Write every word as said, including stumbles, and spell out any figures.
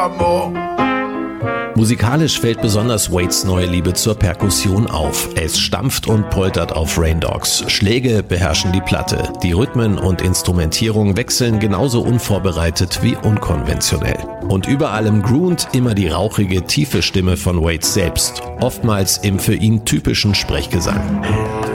Musikalisch fällt besonders Wades neue Liebe zur Perkussion auf. Es stampft und poltert auf Rain Dogs. Schläge beherrschen die Platte. Die Rhythmen und Instrumentierung wechseln genauso unvorbereitet wie unkonventionell. Und über allem groont immer die rauchige, tiefe Stimme von Wade selbst. Oftmals im für ihn typischen Sprechgesang.